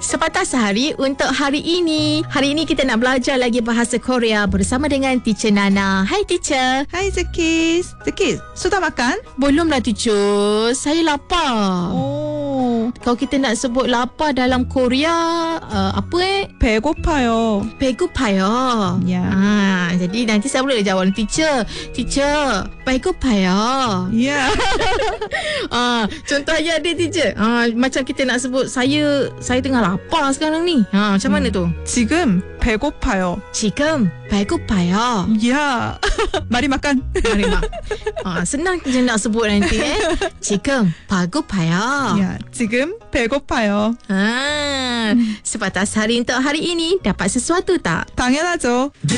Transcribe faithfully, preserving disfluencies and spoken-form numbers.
Sepatah Sehari untuk hari ini. Hari ini kita nak belajar lagi bahasa Korea bersama dengan Teacher Nana. Hai Teacher. Hai Zekis. Zekis, sudah makan? Belumlah Teacher. Saya lapar. Oh, Kalau kita nak sebut lapar dalam Korea, uh, apa eh? 배고파요. 배고파요. Ya. Ah, jadi nanti saya boleh jawab Teacher. Teacher, 배고파요. Ya. Ah, contohnya ada Teacher. Ah, macam kita nak sebut saya saya tengah lapar sekarang ni. Ha, macam mana tu? 지금 배고파요. 지금 배고파요. Ya. Mari makan. Mari mak. Ah, senang je nak sebut nanti eh. 지금 배고파요. Ya, 지금 배고파요. Ah, sepatah hari untuk hari ini dapat sesuatu tak? 당연하죠.